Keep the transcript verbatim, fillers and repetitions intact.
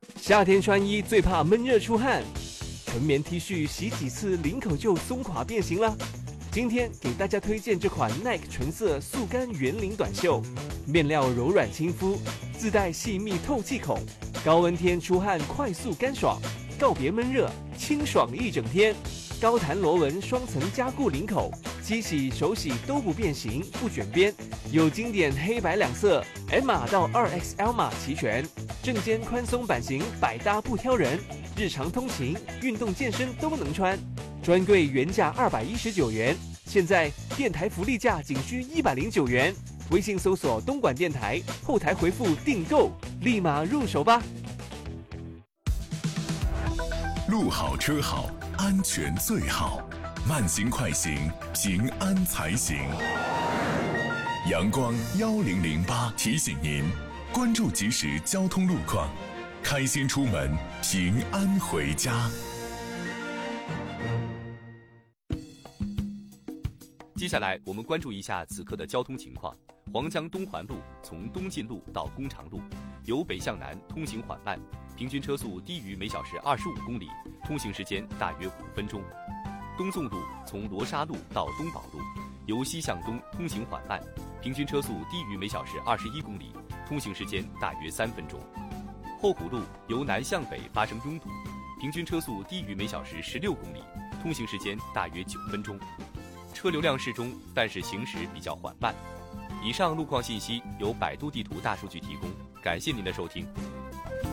夏天穿衣最怕闷热出汗，纯棉 T 恤洗几次领口就松垮变形了。今天给大家推荐这款 Nike 纯色速干圆领短袖，面料柔软亲肤，自带细密透气孔，高温天出汗快速干爽，告别闷热，清爽一整天。高弹螺纹双层加固领口，机洗手洗都不变形不卷边，有经典黑白两色 M 码到 二 X L 码齐全，正肩宽松版型百搭不挑人，日常通勤运动健身都能穿。专柜原价二百一十九元，现在电台福利价仅需一百零九元。微信搜索东莞电台，后台回复订购，立马入手吧。 路好车好，安全最好，慢行快行，平安才行。阳光一零零八提醒您，关注即时交通路况，开心出门，平安回家。 接下来我们关注一下此刻的交通情况。黄江东环路从东进路到工长路，由北向南通行缓慢，平均车速低于每小时二十五公里，通行时间大约五分钟。东纵路从罗沙路到东宝路，由西向东通行缓慢，平均车速低于每小时二十一公里，通行时间大约三分钟。后湖路由南向北发生拥堵，平均车速低于每小时十六公里，通行时间大约九分钟。车流量适中，但是行驶比较缓慢。以上路况信息由百度地图大数据提供，感谢您的收听。